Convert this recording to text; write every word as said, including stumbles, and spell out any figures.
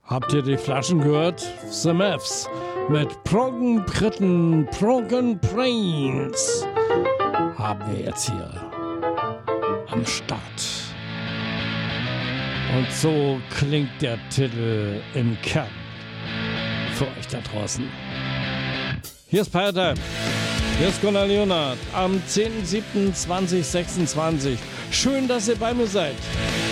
Habt ihr die Flaschen gehört? The Mavs mit Broken Britain, Broken Brains haben wir jetzt hier am Start. Und so klingt der Titel im Kern für euch da draußen. Hier ist Feiertime. Hier ist Gunnar Leonhardt am zehnten siebten zweitausendsechsundzwanzig. Schön, dass ihr bei mir seid.